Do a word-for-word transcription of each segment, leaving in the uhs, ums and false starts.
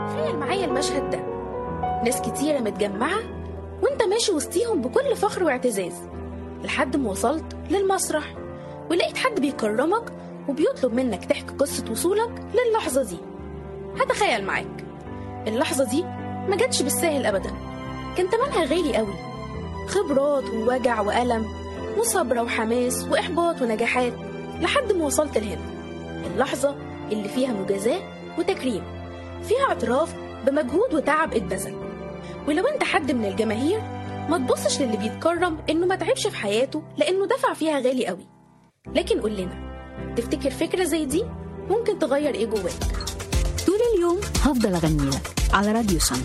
تخيل معايا المشهد ده، ناس كتيرة متجمعة وانت ماشي وسطيهم بكل فخر واعتزاز لحد ما وصلت للمسرح ولقيت حد بيكرمك وبيطلب منك تحكي قصة وصولك للحظة دي. هتخيل معاك اللحظة دي ما جاتش بالساهل أبدا، كان تمنها غالي قوي، خبرات ووجع وألم وصبر وحماس وإحباط ونجاحات لحد ما وصلت لهنا. اللحظة اللي فيها مجازاة وتكريم، فيها اعتراف بمجهود وتعب اتبذل. ولو انت حد من الجماهير ما تبصش للي بيتكرم انه ما تعبش في حياته لانه دفع فيها غالي قوي. لكن قول لنا، تفتكر فكرة زي دي ممكن تغير ايه جواك؟ طول اليوم هفضل اغني لك على راديو سن.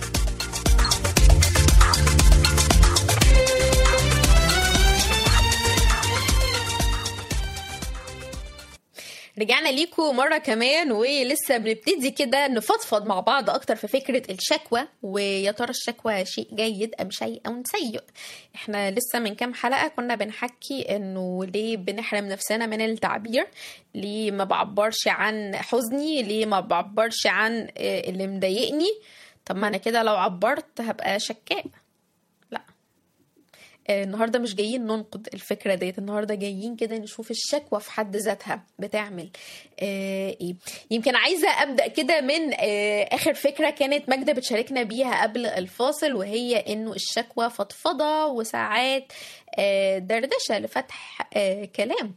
رجعنا ليكم مرة كمان ولسه بنبتدي كده نفضفض مع بعض أكتر في فكرة الشكوى، ويا ترى الشكوى شيء جيد أم شيء أو سيء. احنا لسه من كام حلقة كنا بنحكي إنه ليه بنحرم نفسنا من التعبير، ليه ما بعبرش عن حزني، ليه ما بعبرش عن اللي مضايقني. طب ما أنا كده لو عبرت هبقى شكاء. النهاردة مش جايين ننقد الفكرة ديت، النهاردة جايين كده نشوف الشكوى في حد ذاتها بتعمل آه ايه. يمكن عايزة أبدأ كده من آه آخر فكرة كانت ماجدة بتشاركنا بيها قبل الفاصل، وهي إنه الشكوى فضفضة وساعات آه دردشة لفتح آه كلام.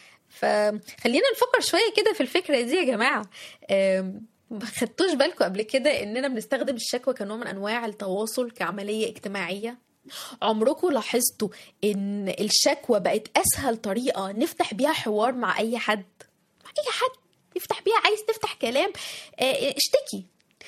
فخلينا نفكر شوية كده في الفكرة دي يا جماعة. آه ما خدتوش بالكم قبل كده إننا بنستخدم الشكوى كنوع من أنواع التواصل كعملية اجتماعية؟ عمركم لاحظتوا ان الشكوى بقت اسهل طريقة نفتح بيها حوار مع اي حد؟ مع اي حد يفتح بيها، عايز تفتح كلام اه اشتكي.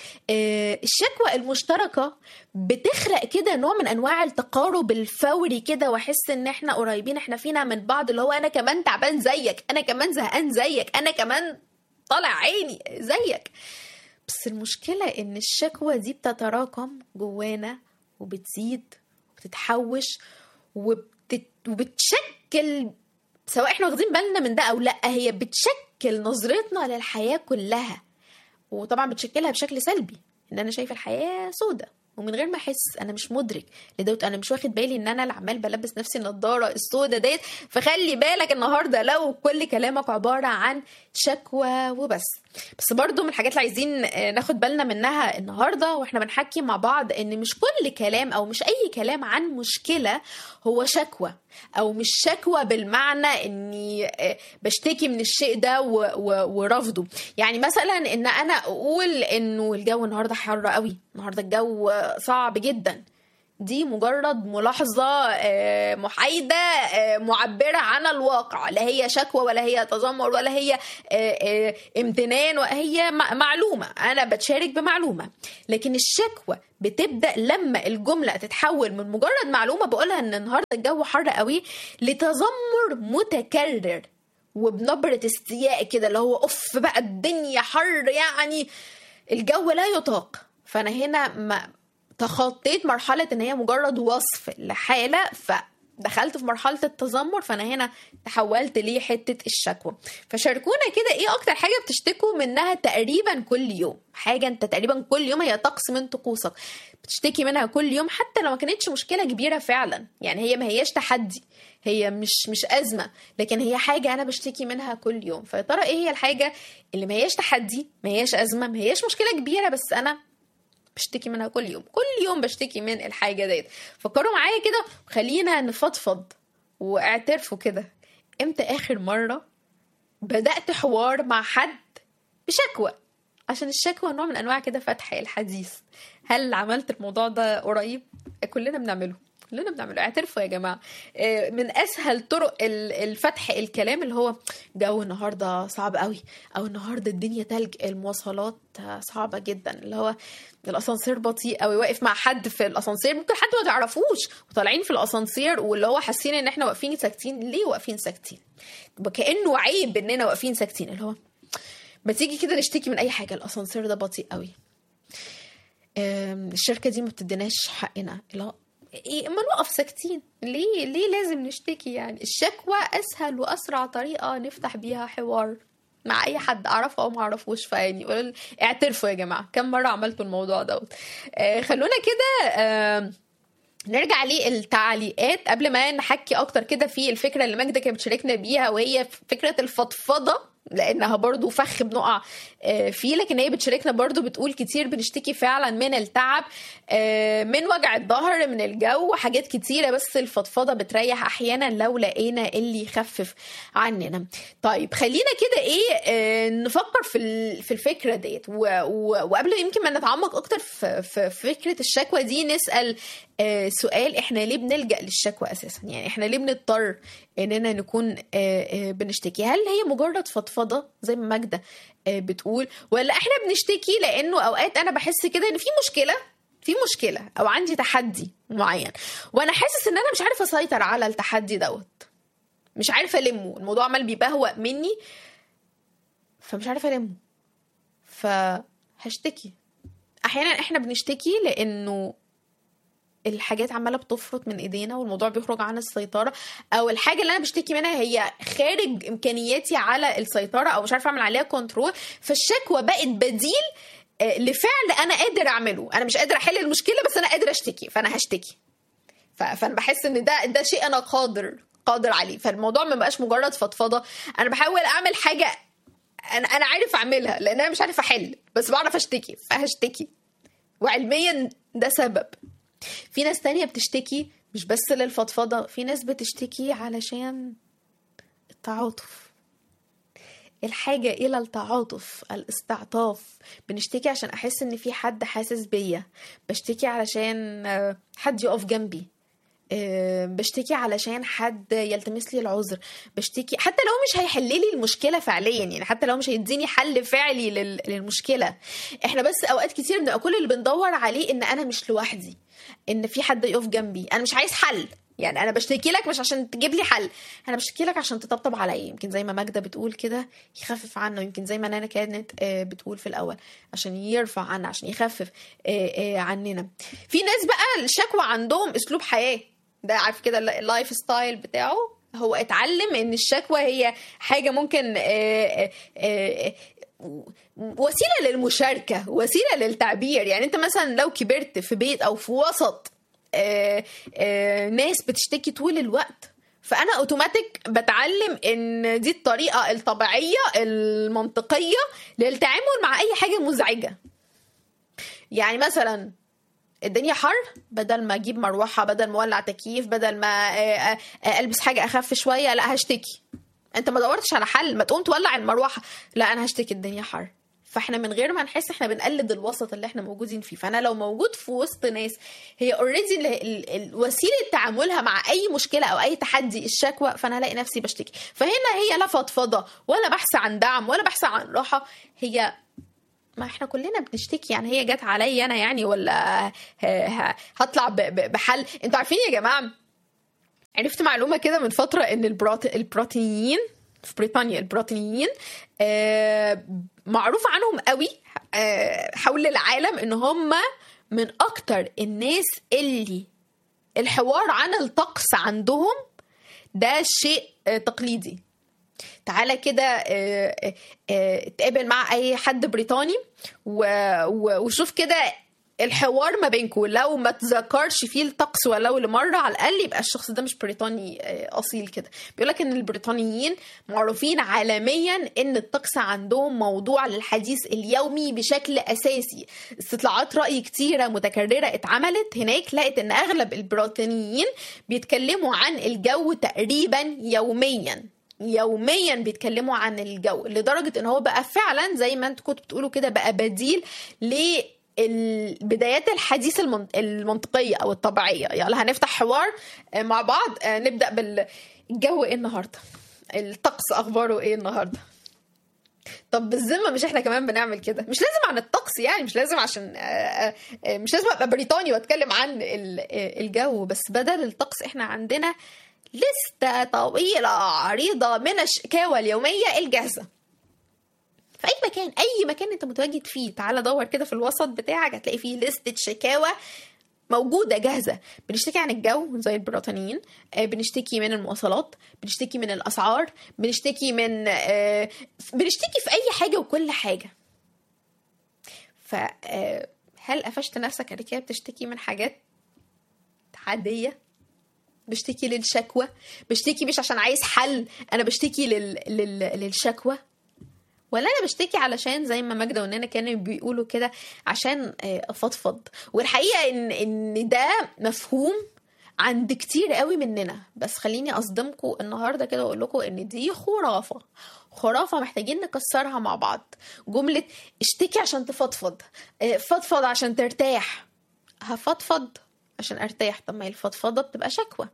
اه الشكوى المشتركة بتخلق كده نوع من انواع التقارب الفوري كده، واحس ان احنا قريبين، احنا فينا من بعض، اللي هو انا كمان تعبان زيك، انا كمان زهقان زيك، انا كمان طالع عيني زيك. بس المشكلة ان الشكوى دي بتتراكم جوانا وبتزيد وبتتحوش وبتت... وبتشكل، سواء احنا واخدين بالنا من ده او لا، هي بتشكل نظرتنا للحياة كلها. وطبعا بتشكلها بشكل سلبي، ان انا شايفه الحياة سودة ومن غير ما احس، انا مش مدرك لدوت، انا مش واخد بالي ان انا اللي عمال بلبس نفسي النضاره السودة ديت. فخلي بالك النهارده لو كل كلامك عباره عن شكوى وبس. بس برضو من الحاجات اللي عايزين ناخد بالنا منها النهارده واحنا بنحكي مع بعض، ان مش كل كلام او مش اي كلام عن مشكله هو شكوى، او مش شكوى بالمعنى اني بشتكي من الشيء ده ورفضه. يعني مثلا ان انا اقول انه الجو النهارده حر قوي، النهارده الجو صعب جدا، دي مجرد ملاحظة محايدة معبرة عن الواقع، لا هي شكوى ولا هي تذمر ولا هي امتنان، وهي معلومة، أنا بتشارك بمعلومة. لكن الشكوى بتبدأ لما الجملة تتحول من مجرد معلومة بقولها إن النهاردة الجو حر قوي لتذمر متكرر وبنبرة استياء كده، اللي هو أوف بقى الدنيا حر، يعني الجو لا يطاق. فأنا هنا ما تخطيت مرحلة ان هي مجرد وصف لحالة، فدخلت في مرحلة التذمر، فانا هنا تحولت ليه حتة الشكوى. فشاركونا كده ايه اكتر حاجة بتشتكوا منها تقريبا كل يوم، حاجة انت تقريبا كل يوم هي طقس من طقوسك بتشتكي منها كل يوم، حتى لو ما كانتش مشكلة كبيرة فعلا، يعني هي ما هياش تحدي، هي مش مش أزمة، لكن هي حاجة أنا بشتكي منها كل يوم. فيا ترى ايه هي الحاجة اللي ما هياش تحدي، ما هياش أزمة، ما هياش مشكلة كبيرة، بس أنا بشتكي منها كل يوم، كل يوم بشتكي من الحاجة ديت؟ فكروا معايا كده وخلينا نفضفض واعترفوا كده، امتى آخر مرة بدأت حوار مع حد بشكوى؟ عشان الشكوى نوع من أنواع كده فتح الحديث. هل عملت الموضوع ده قريب؟ كلنا بنعمله، كلنا بنعمله. اعترفوا يا جماعة، من أسهل طرق الفتح الكلام اللي هو جو النهاردة صعب قوي، أو النهاردة الدنيا تلج، المواصلات صعبة جدا، اللي هو الأسانسير بطيء قوي، واقف مع حد في الأسانسير ممكن حد ما تعرفوش وطالعين في الأسانسير، واللي هو حاسين إن إحنا واقفين ساكتين. ليه واقفين ساكتين؟ كأنه عيب إننا واقفين ساكتين، اللي هو ما تيجي كده نشتكي من أي حاجة، الأسانسير ده بطيء قوي، الشركة دي ما بتديناش حقنا، اللي هو إيه، ما نوقف ساكتين ليه؟ ليه لازم نشتكي؟ يعني الشكوى أسهل وأسرع طريقة نفتح بيها حوار مع اي حد اعرفه او ما اعرفوش. فيعني قولوا اعترفوا يا جماعه كم مره عملتوا الموضوع دوت. آه خلونا كده آه نرجع للتعليقات قبل ما نحكي اكتر كده في الفكره اللي ماجده كانت بتشاركنا بيها، وهي فكره الفضفضه، لانها برضو فخ بنقع فيه. لكن هي بتشاركنا برضو بتقول كتير بنشتكي فعلا من التعب، من وجع الظهر، من الجو، حاجات كتيرة، بس الفضفضة بتريح احيانا لو لقينا اللي يخفف عننا. طيب خلينا كده ايه نفكر في في الفكرة ديت، وقبل يمكن ما نتعمق اكتر في فكرة الشكوى دي نسأل سؤال: احنا ليه بنلجأ للشكوى اساسا؟ يعني احنا ليه بنضطر اننا نكون بنشتكي؟ هل هي مجرد فضفضة زي ما ماجدة بتقول، ولا احنا بنشتكي لانه اوقات انا بحس كده ان في مشكلة في مشكلة او عندي تحدي معين، وانا حاسس ان انا مش عارفة اسيطر على التحدي دوت، مش عارفة المه، الموضوع عمال بيبهوأ مني فمش عارفة المه، فهشتكي. احيانا احنا بنشتكي لانه الحاجات عماله بتفرط من ايدينا والموضوع بيخرج عن السيطره، او الحاجه اللي انا بشتكي منها هي خارج امكانياتي على السيطره، او مش عارفه اعمل عليها كنترول، فالشكوى بقت بديل لفعل انا قادر اعمله. انا مش قادر احل المشكله بس انا قادر اشتكي، فانا هشتكي. فانا بحس ان ده ده شيء انا قادر قادر عليه. فالموضوع ما بقاش مجرد فضفضه، انا بحاول اعمل حاجه انا انا عارف اعملها، لان انا مش عارف احل بس بعرف اشتكي، فهشتكي. وعلميا ده سبب. في ناس تانية بتشتكي مش بس للفضفضة، في ناس بتشتكي علشان التعاطف، الحاجة إلى التعاطف، الاستعطاف. بنشتكي عشان أحس إن في حد حاسس بيا، بشتكي علشان حد يقف جنبي، بشتكي علشان حد يلتمس لي العذر، بشتكي حتى لو مش هيحل لي المشكلة فعليا، يعني حتى لو مش هيديني حل فعلي للمشكلة. احنا بس اوقات كتير بنبقى كل اللي بندور عليه ان انا مش لوحدي، ان في حد يقف جنبي. انا مش عايز حل، يعني انا بشتكي لك مش عشان تجيب لي حل، انا بشتكي لك عشان تطبطب عليا، يمكن زي ما ماجدة بتقول كده يخفف عنه، يمكن زي ما انا كانت بتقول في الاول عشان يرفع عنا، عشان يخفف عننا. في ناس بقى الشكوى عندهم اسلوب حياة، ده عارف كده اللايف ستايل بتاعه، هو اتعلم ان الشكوى هي حاجة ممكن آآ آآ وسيلة للمشاركة، وسيلة للتعبير. يعني انت مثلا لو كبرت في بيت او في وسط آآ آآ ناس بتشتكي طول الوقت، فانا اوتوماتيك بتعلم ان دي الطريقة الطبيعية المنطقية للتعامل مع اي حاجة مزعجة. يعني مثلا الدنيا حر، بدل ما اجيب مروحه، بدل ما اولع تكييف، بدل ما البس حاجه اخف شويه، لا هشتكي. انت ما دورتش على حل، ما تقوم تولع المروحه، لا انا هشتكي الدنيا حر. فاحنا من غير ما نحس احنا بنقلد الوسط اللي احنا موجودين فيه. فانا لو موجود في وسط ناس هي اوريدي وسيله تعاملها مع اي مشكله او اي تحدي الشكوى، فانا هلاقي نفسي بشتكي. فهنا هي لا فضفضه ولا بحث عن دعم ولا بحث عن راحه، هي ما احنا كلنا بنشتكي. يعني هي جت عليا انا يعني، ولا هطلع بحل؟ انتوا عارفين يا جماعه، عرفت معلومه كده من فتره ان البروتينيين في بريطانيا، البروتينيين معروف عنهم قوي حول العالم ان هم من اكتر الناس اللي الحوار عن الطقس عندهم ده شيء تقليدي. تعالى كده اتقابل مع اي حد بريطاني وشوف كده الحوار ما بينكم، لو ما تذكرش فيه الطقس ولو لمرة على الأقل، يبقى الشخص ده مش بريطاني أصيل كده. بيقولك إن البريطانيين معروفين عالميا إن الطقس عندهم موضوع للحديث اليومي بشكل أساسي. استطلاعات رأي كتيرة متكررة اتعملت هناك لقيت إن أغلب البريطانيين بيتكلموا عن الجو تقريبا يوميا يوميا بيتكلموا عن الجو، لدرجة إن هو بقى فعلا زي ما انتوا كنتوا بتقولوا كده بقى بديل ل البدايات الحديث المنطقية أو الطبيعية. يلا هنفتح حوار مع بعض، نبدأ بالجو إيه النهاردة، الطقس أخباره إيه النهاردة. طب بالذمة مش إحنا كمان بنعمل كده؟ مش لازم عن الطقس يعني، مش لازم عشان مش لازم أبقى بريطاني وأتكلم عن الجو، بس بدل الطقس إحنا عندنا لستة طويلة عريضة من الشكاوى اليومية الجاهزة في أي مكان. أي مكان أنت متواجد فيه تعال دور كده في الوسط بتاعك هتلاقي فيه لستة شكاوى موجودة جاهزة. بنشتكي عن الجو زي البريطانيين، بنشتكي من المواصلات، بنشتكي من الأسعار، بنشتكي من بنشتكي في أي حاجة وكل حاجة. فهل قفشت نفسك قبل كده بتشتكي من حاجات عادية؟ بشتكي للشكوى، بشتكي مش عشان عايز حل، أنا بشتكي لل... لل... للشكوى، ولا أنا بشتكي علشان زي ما ماجدة وإننا كانوا بيقولوا كده عشان أفضفض؟ والحقيقة إن إن ده مفهوم عند كتير قوي مننا، بس خليني أصدمكم النهاردة كده وأقول لكم إن دي خرافة، خرافة محتاجين نكسرها مع بعض. جملة اشتكي عشان تفضفض، فضفض عشان ترتاح. هفضفض عشان ارتاح؟ طب ما الفضفضة بتبقى شكوى.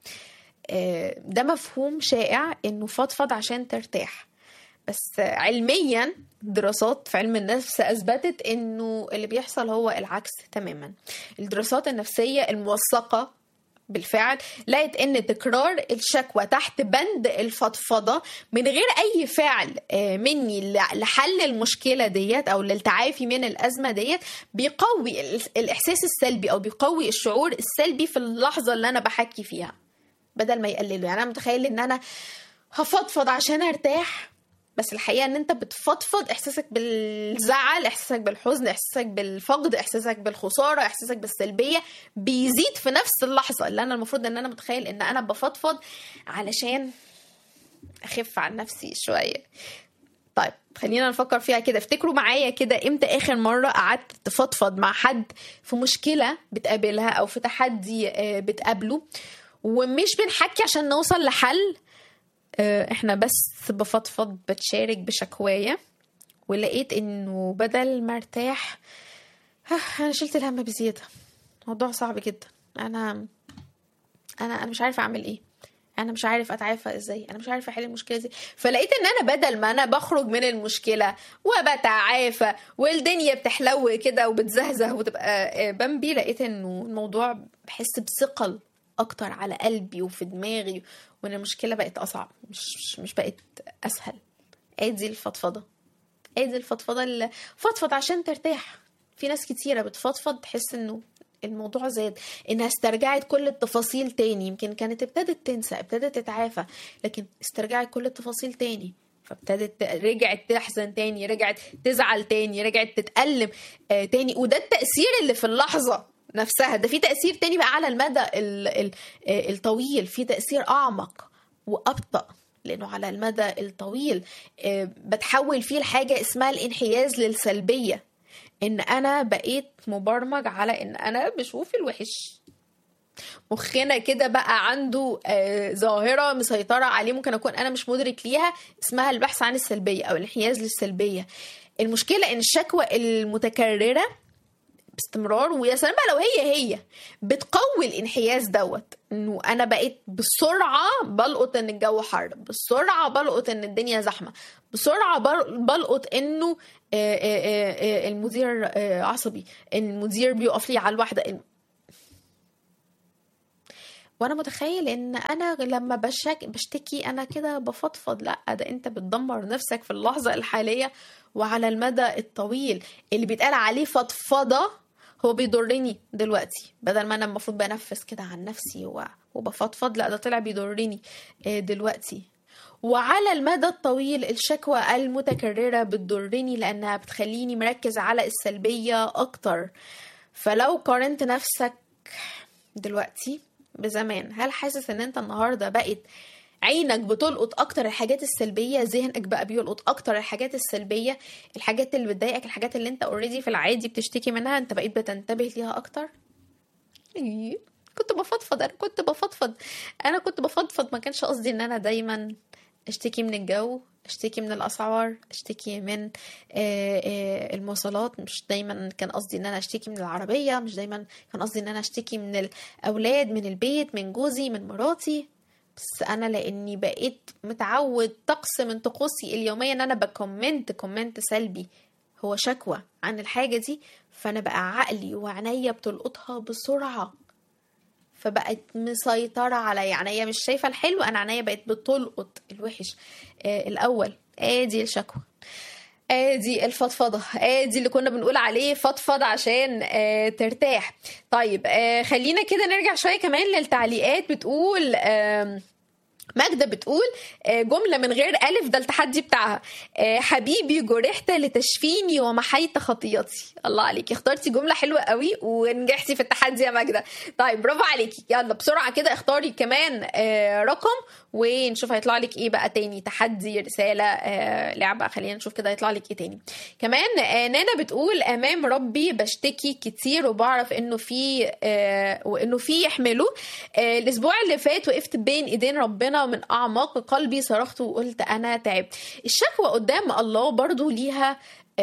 ده مفهوم شائع انه فضفض عشان ترتاح، بس علميا دراسات في علم النفس اثبتت انه اللي بيحصل هو العكس تماما. الدراسات النفسية الموثقة بالفعل لقيت ان تكرار الشكوى تحت بند الفضفضة من غير اي فعل مني لحل المشكلة ديت او للتعافي من الازمة ديت بيقوي الاحساس السلبي او بيقوي الشعور السلبي في اللحظة اللي انا بحكي فيها بدل ما يقلله. يعني انا متخيل ان انا هفضفض عشان ارتاح، بس الحقيقة ان انت بتفضفض احساسك بالزعل، احساسك بالحزن، احساسك بالفقد، احساسك بالخسارة، احساسك بالسلبية بيزيد في نفس اللحظة اللي انا المفروض ان انا متخيل ان انا بفضفض علشان اخف عن نفسي شوية. طيب خلينا نفكر فيها كده. افتكروا معايا كده امتى اخر مرة قعدت تفضفض مع حد في مشكلة بتقابلها او في تحدي بتقابله، ومش بنحكي عشان نوصل لحل، احنا بس بفضفض بتشارك بشكوايا، ولقيت انه بدل ما ارتاح انا شلت الهم بزيادة. موضوع صعب جدا، انا انا انا مش عارفه اعمل ايه، انا مش عارف اتعافى ازاي، انا مش عارفه احل المشكله دي. فلقيت ان انا بدل ما انا بخرج من المشكله وبتعافى والدنيا بتحلو كده وبتزهزه وتبقى بمبي، لقيت انه الموضوع بحس بثقل اكتر على قلبي وفي دماغي، وان المشكله بقت اصعب مش مش بقت اسهل. ادي الفضفضه، ادي الفضفضه اللي فضفض عشان ترتاح. في ناس كتيره بتفضفض تحس انه الموضوع زاد، انها استرجعت كل التفاصيل تاني، يمكن كانت ابتدت تنسى، ابتدت تتعافى، لكن استرجعت كل التفاصيل تاني، فابتدت رجعت تحزن تاني، رجعت تزعل تاني، رجعت تتألم آه تاني. وده التأثير اللي في اللحظة نفسها، ده في تأثير تاني بقى على المدى الطويل، في تأثير أعمق وأبطأ، لأنه على المدى الطويل بتحول فيه الحاجة اسمها الانحياز للسلبية، إن أنا بقيت مبرمج على إن أنا بشوف الوحش. مخنا كده بقى عنده ظاهرة مسيطرة عليه، ممكن أكون أنا مش مدرك ليها، اسمها البحث عن السلبية أو الانحياز للسلبية. المشكلة إن الشكوى المتكررة باستمرار، ويا سلام لو هي هي بتقوي الانحياز دوت، انه انا بقيت بسرعه بلقط ان الجو حر، بسرعه بلقط ان الدنيا زحمه، بسرعه بلقط انه المدير عصبي، المدير بيقف لي على الواحده، وانا متخيل ان انا لما بشك بشتكي انا كده بفضفض. لا، ده انت بتدمر نفسك في اللحظه الحاليه وعلى المدى الطويل. اللي بيتقال عليه فضفضه هو بيضرني دلوقتي، بدل ما انا المفروض بنفس كده عن نفسي وبفضفض، لا ده طلع بيضرني دلوقتي. وعلى المدى الطويل الشكوى المتكررة بتضرني لأنها بتخليني مركز على السلبية أكتر. فلو قارنت نفسك دلوقتي بزمان، هل حاسس ان انت النهاردة بقيت عينك بتلقط اكتر الحاجات السلبية، ذهنك بقى بيلقط اكتر الحاجات السلبية، الحاجات اللي بتضايقك، الحاجات اللي انت اوريدي في العادي بتشتكي منها انت بقيت بتنتبه ليها اكتر؟ ايه كنت بفضفض انا كنت بفضفض انا كنت بفضفض ما كانش قصدي ان انا دايما اشتكي من الجو، اشتكي من الاسعار، اشتكي من المواصلات، مش دايما كان قصدي ان انا اشتكي من العربية، مش دايما كان قصدي ان انا اشتكي من الاولاد، من البيت، من جوزي، من مراتي. بس انا لاني بقيت متعود طقس من طقوسي اليومية ان انا بكومنت كومنت سلبي هو شكوى عن الحاجة دي، فانا بقى عقلي وعناية بتلقطها بسرعة، فبقت مسيطرة على عناية مش شايفة الحلو، انا عناية بقت بتلقط الوحش. آه الاول ادي الشكوى. ادي الفضفضه، ادي اللي كنا بنقول عليه فضفض عشان آه ترتاح. طيب آه خلينا كده نرجع شويه كمان للتعليقات. بتقول آه ماجدة بتقول جملة من غير ألف، ده التحدي بتاعها. حبيبي جرحت لتشفيني ومحيت خطيتي. الله عليكي، اختارتي جملة حلوة قوي ونجحتي في التحدي يا ماجدة. طيب برافو عليكي. يلا بسرعة كده اختاري كمان رقم ونشوف هيطلع لك ايه بقى تاني. تحدي، رسالة، لعبة. خلينا نشوف كده هيطلع لك ايه تاني. كمان نانا بتقول امام ربي بشتكي كتير وبعرف انه في وانه في يحمله. الاسبوع اللي فات وقفت بين ايدين ربنا ومن اعماق قلبي صرخت وقلت انا تعبت. الشكوى قدام الله برضو ليها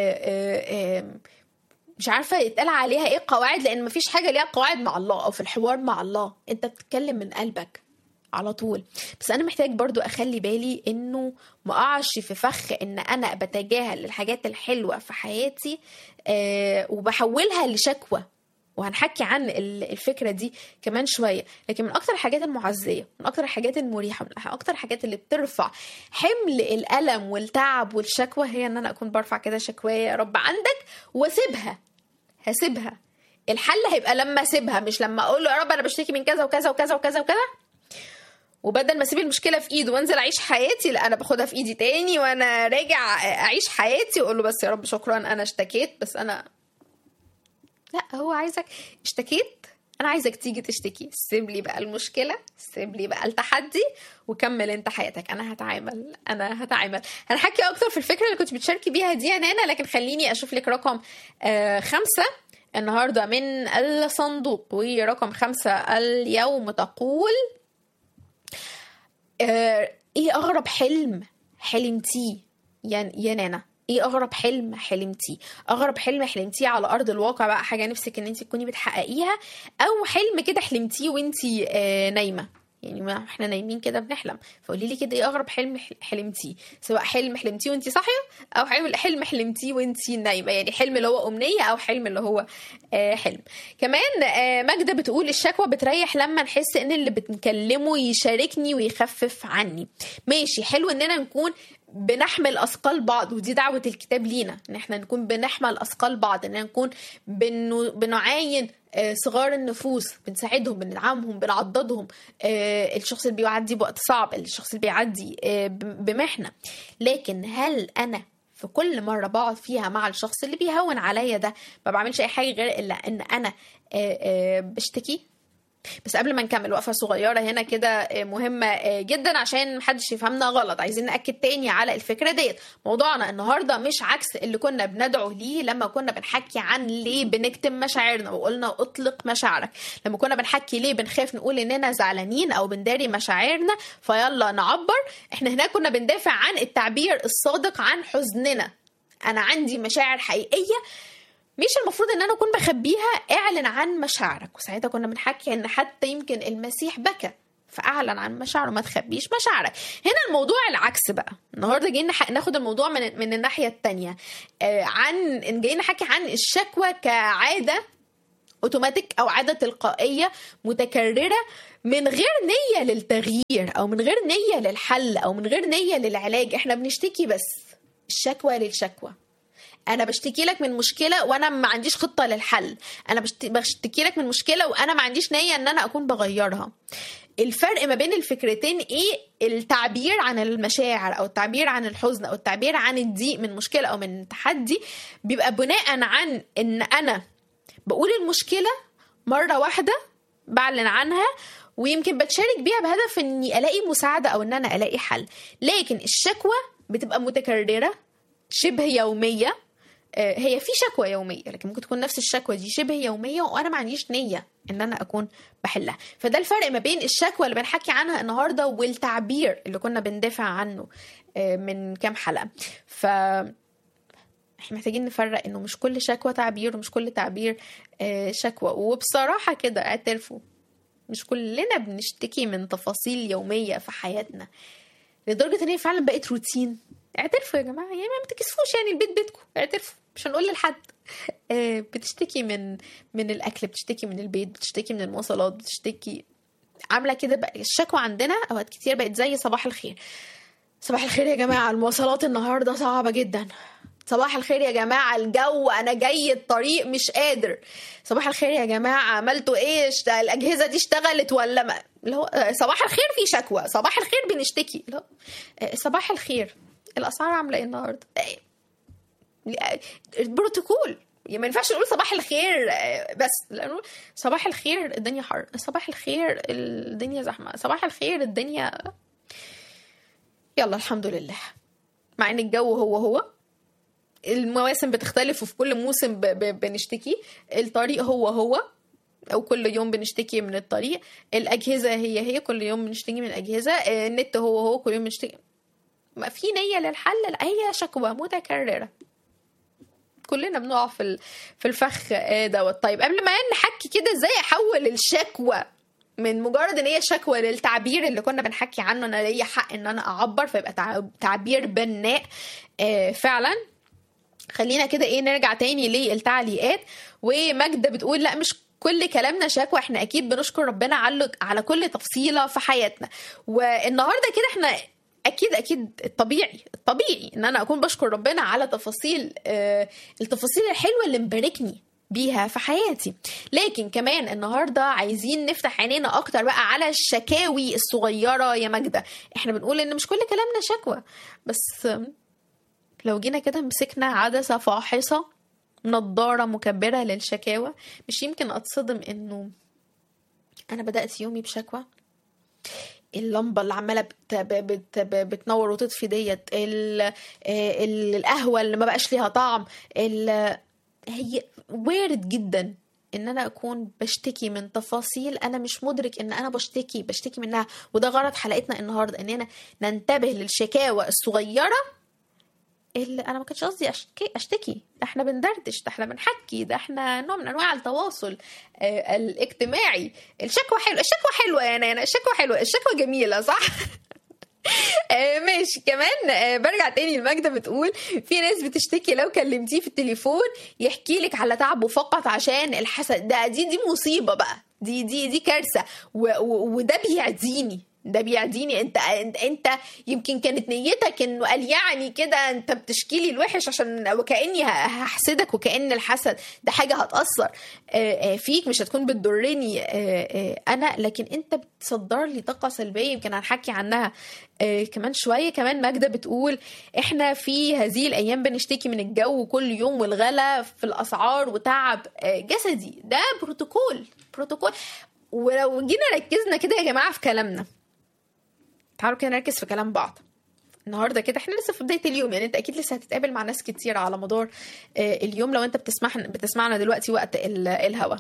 مش عارفة يتقال عليها ايه قواعد، لان مفيش حاجة ليها قواعد مع الله او في الحوار مع الله. انت بتتكلم من قلبك على طول. بس انا محتاج برضو اخلي بالي انه ما اقعش في فخ ان انا بتجاهل الحاجات الحلوة في حياتي أه وبحولها لشكوى، وهنحكي عن الفكرة دي كمان شوية. لكن من اكتر الحاجات المعزية، من اكتر الحاجات المريحة، من اكتر الحاجات اللي بترفع حمل الألم والتعب والشكوى هي ان انا اكون برفع كده شكوايا يا رب عندك واسيبها. هسيبها. الحل هيبقى لما اسيبها، مش لما اقول له يا رب انا بشتكي من كذا وكذا وكذا وكذا وكذا، وبدل ما اسيب المشكله في ايده وانزل اعيش حياتي، لا انا باخدها في ايدي تاني وانا راجع اعيش حياتي واقول له بس يا رب شكرا انا اشتكيت. بس انا لا، هو عايزك اشتكيت، انا عايزك تيجي تشتكي. سيب لي بقى المشكله، سيب لي بقى التحدي وكمل انت حياتك. انا هتعامل انا هتعامل هنحكي اكتر في الفكره اللي كنت بتشاركي بيها دي يا نانا، لكن خليني اشوف لك رقم آه خمسة النهارده من الصندوق. ورقم خمسة اليوم تقول آه ايه اغرب حلم حلمتيه يا يا نانا؟ ايه اغرب حلم حلمتيه؟ اغرب حلم حلمتيه على ارض الواقع بقى، حاجه نفسك ان انت تكوني بتحققيها، او حلم كده حلمتيه وانت آه نايمه. يعني ما احنا نايمين كده بنحلم، فقولي لي كده ايه اغرب حلم حلمتيه، سواء حلم حلمتيه وانت صاحيه او حلم حلم حلمتيه وانت نايمه. يعني حلم اللي هو امنيه او حلم اللي هو آه حلم. كمان آه ماجده بتقول الشكوى بتريح لما نحس ان اللي بنكلمه يشاركني ويخفف عني. ماشي، حلو اننا نكون بنحمل أثقال بعض، ودي دعوة الكتاب لينا ان احنا نكون بنحمل أثقال بعض، ان نكون بنو بنعاين صغار النفوس، بنساعدهم، بندعمهم، بنعضدهم. الشخص اللي بيعدي بوقت صعب، الشخص اللي بيعدي بمحنة. لكن هل أنا في كل مرة بقعد فيها مع الشخص اللي بيهون عليا ده ما بعملش أي حاجة غير إلا أن أنا بشتكي؟ بس قبل ما نكمل وقفة صغيرة هنا كده مهمة جدا عشان محدش يفهمنا غلط. عايزين نأكد تاني على الفكرة ديت. موضوعنا النهاردة مش عكس اللي كنا بندعو ليه لما كنا بنحكي عن ليه بنكتم مشاعرنا وقلنا اطلق مشاعرك، لما كنا بنحكي ليه بنخاف نقول اننا زعلانين او بنداري مشاعرنا فيلا نعبر. احنا هنا كنا بندافع عن التعبير الصادق عن حزننا. انا عندي مشاعر حقيقية مش المفروض ان انا اكون بخبيها، اعلن عن مشاعرك. وساعتها كنا بنحكي ان حتى يمكن المسيح بكى فاعلن عن مشاعره، ما تخبيش مشاعرك. هنا الموضوع العكس بقى. النهارده جايين ناخد الموضوع من من الناحيه الثانيه، آه عن جايين نحكي عن الشكوى كعاده اوتوماتيك او عاده تلقائيه متكرره من غير نيه للتغيير او من غير نيه للحل او من غير نيه للعلاج. احنا بنشتكي بس الشكوى للشكوى. انا بشتكي لك من مشكله وانا ما عنديش خطه للحل، انا بشتكي لك من مشكله وانا ما عنديش نيه ان انا اكون بغيرها. الفرق ما بين الفكرتين ايه؟ التعبير عن المشاعر او التعبير عن الحزن او التعبير عن الضيق من مشكله او من تحدي بيبقى بناء عن ان انا بقول المشكله مره واحده بعلن عنها ويمكن بتشارك بيها بهدف اني الاقي مساعده او ان انا الاقي حل. لكن الشكوى بتبقى متكرره شبه يوميه. هي في شكوى يومية لكن ممكن تكون نفس الشكوى دي شبه يومية وأنا ما عنديش نية إن أنا أكون بحلها. فده الفرق ما بين الشكوى اللي بنحكي عنها النهاردة والتعبير اللي كنا بندافع عنه من كام حلقة. ف احنا محتاجين نفرق إنه مش كل شكوى تعبير ومش كل تعبير شكوى. وبصراحة كده اعترفوا مش كلنا بنشتكي من تفاصيل يومية في حياتنا لدرجة إن هي فعلا بقت روتين. اعترفوا يا جماعة، يعني ما بتكسفوش، يعني البيت بيتكم، اعترفوا مش هنقول لحد. اه بتشتكي من من الاكل، بتشتكي من البيت، بتشتكي من المواصلات، بتشتكي عامله كده بقى. الشكوى عندنا اوقات كتير بقت زي صباح الخير. صباح الخير يا جماعه، المواصلات النهارده صعبه جدا. صباح الخير يا جماعة الجو أنا جاي الطريق مش قادر. صباح الخير يا جماعة عملتوا إيه؟ الأجهزة دي اشتغلت ولا ما؟ اللي هو صباح الخير في شكوى، صباح الخير بنشتكي. اللي هو صباح الخير الأسعار عاملة إيه النهاردة؟ البروتوكول ما ينفعش نقول صباح الخير بس، لأنه صباح الخير الدنيا حر، صباح الخير الدنيا زحمة، صباح الخير الدنيا يلا الحمد لله. مع إن الجو هو هو، المواسم بتختلف وفي كل موسم ب- ب- بنشتكي، الطريق هو هو او كل يوم بنشتكي من الطريق، الاجهزه هي هي كل يوم بنشتكي من الاجهزه، النت هو هو كل يوم بنشتكي. ما في نيه للحل، لا هي شكوى متكرره، كلنا بنقع في في الفخ دوت. طيب قبل ما نحكي كده ازاي احول الشكوى من مجرد ان هي شكوى للتعبير اللي كنا بنحكي عنه، انا ليا حق ان انا اعبر فيبقى تعبير بناء فعلا، خلينا كده ايه نرجع تاني للتعليقات. وماجدة بتقول لا مش كل كلامنا شكوى، احنا اكيد بنشكر ربنا على على كل تفصيلة في حياتنا. والنهاردة كده احنا اكيد اكيد الطبيعي الطبيعي ان انا اكون بشكر ربنا على تفاصيل اه التفاصيل الحلوة اللي مباركني بيها في حياتي. لكن كمان النهاردة عايزين نفتح عينينا اكتر بقى على الشكاوي الصغيرة يا ماجدة. احنا بنقول ان مش كل كلامنا شكوى، بس لو جينا كده مسكنا عدسة فاحصة نظارة مكبرة للشكاوى، مش يمكن أتصدم إنه أنا بدأت يومي بشكوى. اللمبة اللي عمالة بت... بت... بتنور وتطفي ديت، ال... ال... القهوة اللي ما بقاش ليها طعم، ال... هي وارد جدا ان انا اكون بشتكي من تفاصيل انا مش مدرك ان انا بشتكي بشتكي منها. وده غرض حلقتنا النهاردة، اننا ننتبه للشكاوى الصغيرة اللي انا ما كنتش قصدي اشتكي اشتكي ده احنا بندردش، ده احنا بنحكي، ده احنا نوع من انواع التواصل آه الاجتماعي. الشكوى حلوه، الشكوى حلوه يعني انا الشكوى حلوه، الشكوى جميله صح. آه ماشي. كمان آه برجع تاني لماجدة بتقول في ناس بتشتكي لو كلمتيه في التليفون يحكي لك على تعبه فقط عشان الحسد. ده دي دي مصيبه بقى، دي دي دي كارثه، وده بيعديني ده بيعديني انت انت انت يمكن كانت نيتك انه قال يعني كده انت بتشكي لي الوحش عشان وكاني هحسدك، وكأن الحسد ده حاجه هتأثر فيك مش هتكون بتضرني انا، لكن انت بتصدر لي طاقه سلبيه يمكن هنحكي عنها كمان شويه. كمان ماجدة بتقول احنا في هذه الايام بنشتكي من الجو كل يوم والغلا في الاسعار وتعب جسدي. ده بروتوكول بروتوكول. ولو جينا ركزنا كده يا جماعه في كلامنا، تعالوا كده نركز في كلام بعض النهارده كده. احنا لسه في بدايه اليوم، يعني انت اكيد لسه هتتقابل مع ناس كتير على مدار اليوم لو انت بتسمع بتسمعنا دلوقتي وقت الهوا.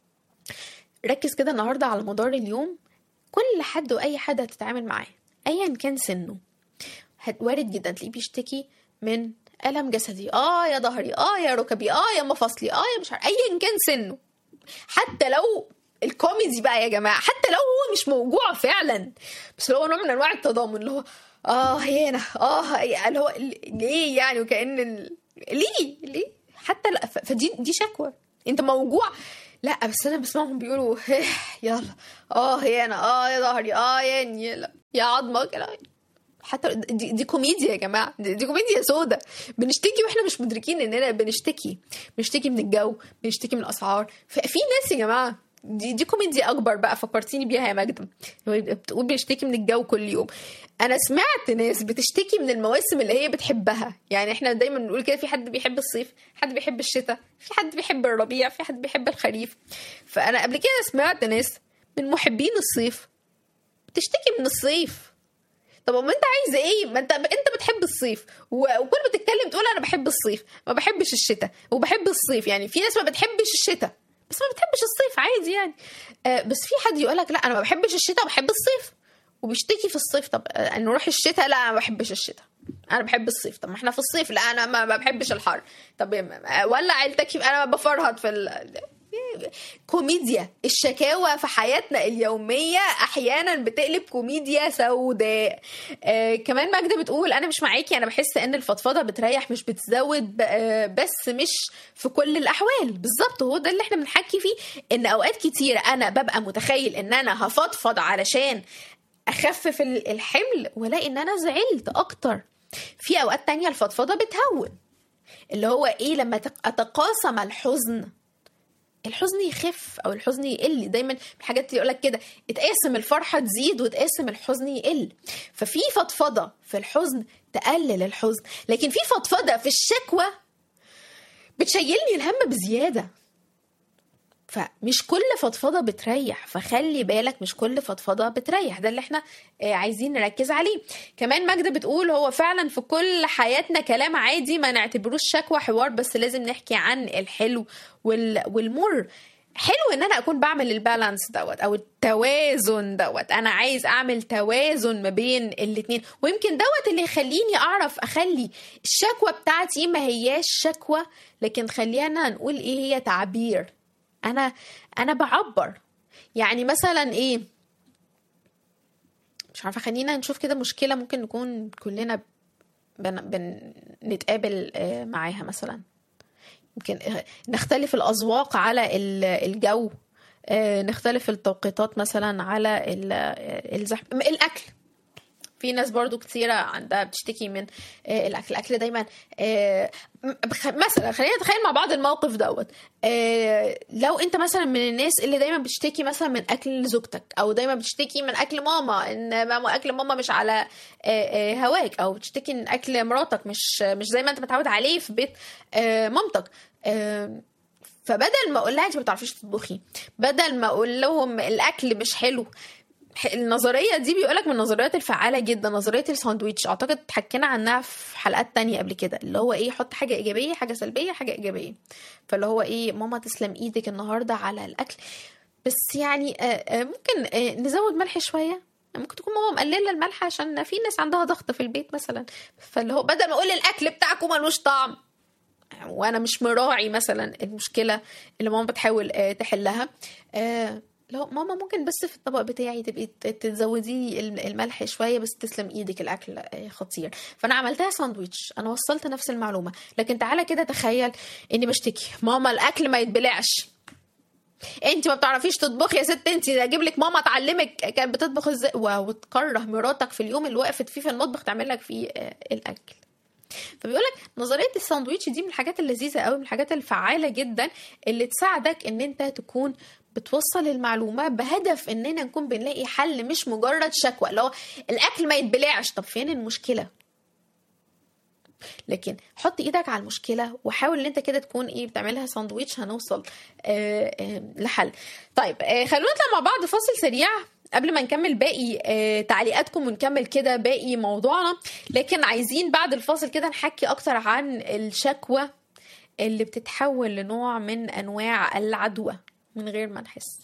ركز كده النهارده على مدار اليوم، كل حد واي حد هتتعامل معاه ايا كان سنه وارد جدا تلاقيه بيشتكي من الم جسدي، اه يا ظهري، اه يا ركبي، اه يا مفاصلي، اه يا مش عارف، ايا كان سنه. حتى لو الكوميدي بقى يا جماعه، حتى لو هو مش موجوع فعلا، بس لو نوع من انواع التضامن اللي هو اه هنا اه اللي هو ليه يعني، وكأن ال... ليه ليه حتى لا. فدي دي شكوى، انت موجوع لا بس انا بسمعهم بيقولوا يلا اه هنا اه يا ظهري اه يعني لا يا عظمك لا. حتى دي, دي كوميديا يا جماعه، دي, دي كوميديا سودا. بنشتكي واحنا مش مدركين اننا بنشتكي بنشتكي من الجو، بنشتكي من الاسعار. في ناس يا جماعه دي دي كوميديا اكبر بقى، فكرتيني بيها يا ماجدة بتقول بيشتكي من الجو كل يوم. انا سمعت ناس بتشتكي من المواسم اللي هي بتحبها. يعني احنا دايما بنقول كده في حد بيحب الصيف، حد بيحب الشتاء، في حد بيحب الربيع، في حد بيحب الخريف. فانا قبل كده سمعت ناس من محبين الصيف بتشتكي من الصيف. طب ما انت عايز ايه؟ ما انت انت بتحب الصيف وكل ما تتكلم تقول انا بحب الصيف ما بحبش الشتاء وبحب الصيف. يعني في ناس ما بتحبش الشتاء بس ما بتحبش الصيف عادي يعني. آه بس في حد يقولك لا انا ما بحبش الشتاء وبحب الصيف وبيشتكي في الصيف. طب آه نروح الشتاء، لا انا ما بحبش الشتاء انا بحب الصيف. طب ما احنا في الصيف، لا انا ما بحبش الحر. طب ولا عيلتك انا بفرهد في ال... كوميديا الشكاوى في حياتنا اليومية أحيانا بتقلب كوميديا سوداء. آه كمان ماجدة بتقول أنا مش معاكي، أنا بحس أن الفضفضة بتريح مش بتزود، آه بس مش في كل الأحوال. بالظبط هو ده اللي احنا بنحكي فيه، أن أوقات كتير أنا ببقى متخيل أن أنا هفضفض علشان أخفف الحمل ولاقي أن أنا زعلت أكتر. في أوقات تانية الفضفضة بتهون، اللي هو ايه، لما اتقاسم الحزن الحزن يخف او الحزن يقل. دايما الحاجات اللي يقولك كده اتقاسم الفرحه تزيد وتقاسم الحزن يقل. ففي فضفضه في الحزن تقلل الحزن، لكن في فضفضه في الشكوى بتشيلني الهم بزياده. فمش كل فضفضه بتريح، فخلي بالك مش كل فضفضه بتريح. ده اللي احنا عايزين نركز عليه. كمان ماجدة بتقول هو فعلا في كل حياتنا كلام عادي ما نعتبروش شكوى، حوار بس لازم نحكي عن الحلو والمر. حلو ان انا اكون بعمل البالانس دوت او التوازن دوت. انا عايز اعمل توازن ما بين الاتنين، ويمكن دوت اللي يخليني اعرف اخلي الشكوى بتاعتي ما هياش شكوى، لكن خلينا نقول ايه هي تعبير. انا انا بعبر. يعني مثلا ايه، مش عارفه، خلينا نشوف كده مشكله ممكن نكون كلنا بن... بنتقابل معاها. مثلا يمكن نختلف الاذواق على الجو، نختلف التوقيتات مثلا على الزحمه. الاكل، في ناس برضو كتيرة عندها بتشتكي من الأكل. الأكل دايما مثلا خلينا نتخيل مع بعض الموقف دوت. لو انت مثلا من الناس اللي دايما بتشتكي مثلا من أكل زوجتك، أو دايما بتشتكي من أكل ماما، إن أكل ماما مش على هواك، أو بتشتكي من أكل مراتك مش مش زي ما انت متعود عليه في بيت مامتك، فبدل ما أقول لها انت ما بتعرفيش تطبخي، بدل ما أقول لهم الأكل مش حلو، النظرية دي بيقولك من النظريات الفعالة جدا، نظرية الساندويتش. اعتقد حكينا عنها في حلقات تانية قبل كده، اللي هو ايه، حط حاجة ايجابية حاجة سلبية حاجة ايجابية. فاللي هو ايه، ماما تسلم ايدك النهاردة على الاكل، بس يعني ممكن نزود ملح شوية، ممكن تكون ماما مقللة الملح عشان في ناس عندها ضغط في البيت مثلا. فاللي هو بدل ما اقول الاكل بتاعكم ملوش طعم وانا مش مراعي مثلا المشكلة اللي ماما بتحاول تحلها، لو ماما ممكن بس في الطبق بتاعي تبقي تزودي الملح شويه، بس تسلم ايدك الاكل خطير. فانا عملتها ساندويتش، انا وصلت نفس المعلومه. لكن تعالى كده تخيل اني بشتكي ماما الاكل ما يتبلعش، انت ما بتعرفيش تطبخي يا ست، انت اجيب لك ماما تعلمك كانت بتطبخ ازاي، وتكره مراتك في اليوم اللي وقفت فيه في المطبخ تعمل لك فيه الاكل. فبيقولك نظريه الساندويتش دي من الحاجات اللذيذه قوي، من الحاجات الفعاله جدا اللي تساعدك ان انت تكون بتوصل المعلومة بهدف اننا نكون بنلاقي حل، مش مجرد شكوى. لو الاكل ما يتبلعش، طب فين المشكلة؟ لكن حط ايدك على المشكلة وحاول ان انت كده تكون ايه بتعملها ساندويتش، هنوصل آآ آآ لحل. طيب خلونا نطلع مع بعض فاصل سريع قبل ما نكمل باقي تعليقاتكم ونكمل كده باقي موضوعنا. لكن عايزين بعد الفاصل كده نحكي اكتر عن الشكوى اللي بتتحول لنوع من انواع العدوى من غير ما نحس.